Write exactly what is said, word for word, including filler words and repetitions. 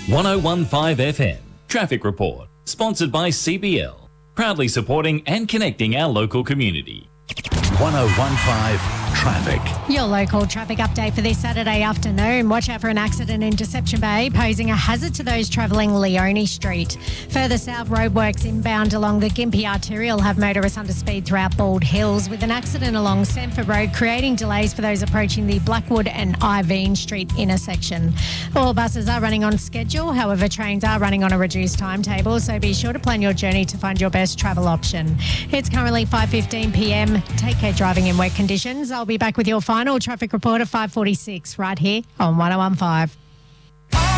one oh one point five F M. Traffic Report. Sponsored by C B L. Proudly supporting and connecting our local community. one oh one point five Traffic. Your local traffic update for this Saturday afternoon. Watch out for an accident in Deception Bay, posing a hazard to those travelling Leone Street. Further south, roadworks inbound along the Gympie Arterial have motorists under speed throughout Bald Hills, with an accident along Sanford Road creating delays for those approaching the Blackwood and Irvine Street intersection. All buses are running on schedule, however trains are running on a reduced timetable, so be sure to plan your journey to find your best travel option. It's currently five fifteen p m. Take care driving in wet conditions. I'll be back with your final traffic report at five forty-six right here on one oh one point five.